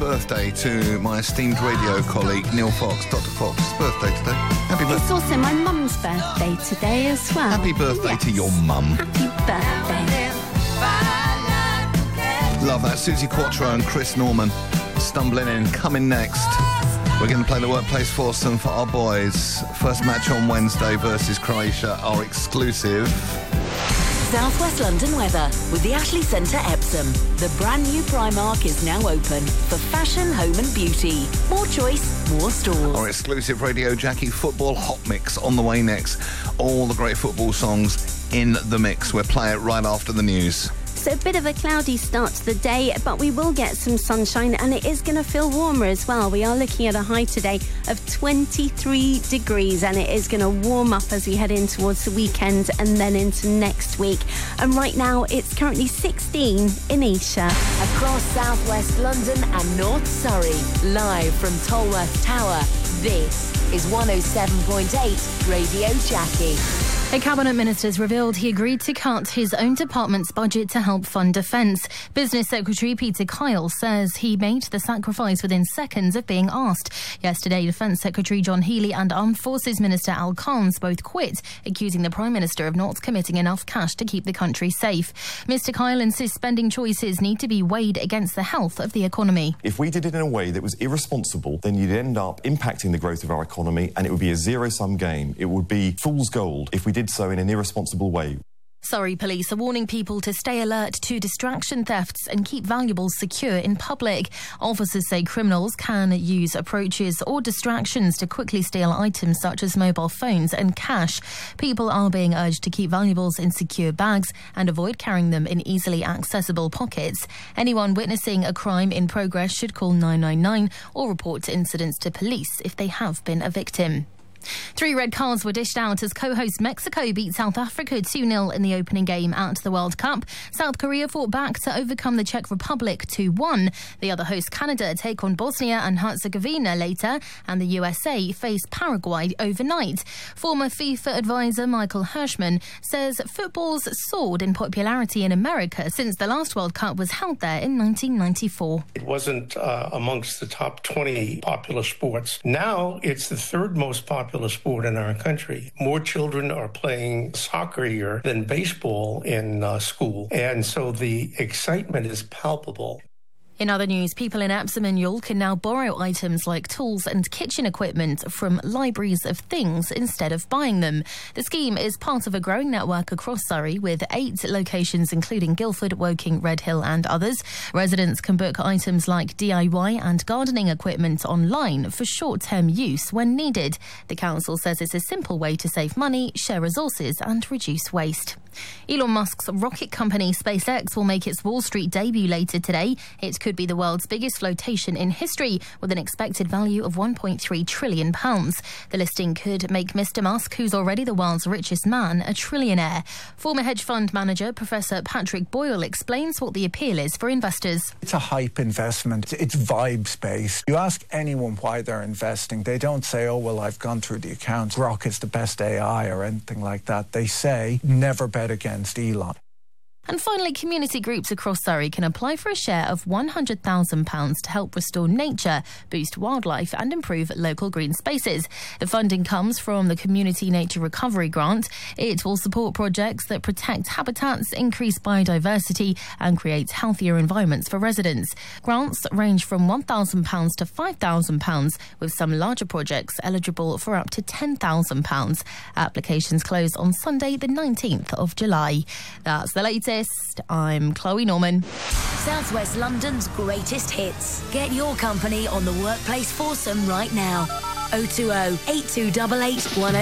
birthday to my esteemed radio colleague, Neil Fox. Dr. Fox's birthday today. Happy birthday. It's also my mum's birthday today as well. Happy birthday to your mum. Happy birthday. Love that. Susie Quattro and Chris Norman stumbling in. Coming next, we're going to play the workplace foursome for our boys. First match on Wednesday versus Croatia, our exclusive. South West London weather with the Ashley Centre Epsom. The brand new Primark is now open for fashion, home and beauty. More choice, more stores. Our exclusive Radio Jackie football hot mix on the way next. All the great football songs in the mix. We'll play it right after the news. So a bit of a cloudy start to the day, but we will get some sunshine and it is going to feel warmer as well. We are looking at a high today of 23 degrees and it is going to warm up as we head in towards the weekend and then into next week. And right now it's currently 16 in Esher. Across South West London and North Surrey, live from Tolworth Tower, this is 107.8 Radio Jackie. A cabinet minister's revealed he agreed to cut his own department's budget to help fund defence. Business Secretary Peter Kyle says he made the sacrifice within seconds of being asked. Yesterday, Defence Secretary John Healey and Armed Forces Minister Al Khans both quit, accusing the Prime Minister of not committing enough cash to keep the country safe. Mr Kyle insists spending choices need to be weighed against the health of the economy. If we did it in a way that was irresponsible, then you'd end up impacting the growth of our economy and it would be a zero-sum game. It would be fool's gold if we did so in an irresponsible way. Surrey police are warning people to stay alert to distraction thefts and keep valuables secure in public. Officers say criminals can use approaches or distractions to quickly steal items such as mobile phones and cash. People are being urged to keep valuables in secure bags and avoid carrying them in easily accessible pockets. Anyone witnessing a crime in progress should call 999 or report incidents to police if they have been a victim. 3 red cards were dished out as co-host Mexico beat South Africa 2-0 in the opening game at the World Cup. South Korea fought back to overcome the Czech Republic 2-1. The other host Canada take on Bosnia and Herzegovina later, and the USA face Paraguay overnight. Former FIFA advisor Michael Hirschman says football's soared in popularity in America since the last World Cup was held there in 1994. It wasn't amongst the top 20 popular sports. Now it's the third most popular sport in our country. More children are playing soccer here than baseball in school. And so the excitement is palpable. In other news, people in Epsom and Youghal can now borrow items like tools and kitchen equipment from libraries of things instead of buying them. The scheme is part of a growing network across Surrey with 8 locations including Guildford, Woking, Redhill and others. Residents can book items like DIY and gardening equipment online for short-term use when needed. The council says it's a simple way to save money, share resources and reduce waste. Elon Musk's rocket company SpaceX will make its Wall Street debut later today. It could be the world's biggest flotation in history with an expected value of £1.3 trillion. The listing could make Mr Musk, who's already the world's richest man, a trillionaire. Former hedge fund manager Professor Patrick Boyle explains what the appeal is for investors. It's a hype investment. It's vibes based. You ask anyone why they're investing, they don't say, oh, well, I've gone through the accounts, Grok is the best AI or anything like that. They say, never bet against Elon. And finally, community groups across Surrey can apply for a share of £100,000 to help restore nature, boost wildlife and improve local green spaces. The funding comes from the Community Nature Recovery Grant. It will support projects that protect habitats, increase biodiversity and create healthier environments for residents. Grants range from £1,000 to £5,000, with some larger projects eligible for up to £10,000. Applications close on Sunday the 19th of July. That's the latest. I'm Chloe Norman. South West London's greatest hits. Get your company on the workplace foursome right now. 020 8288 10.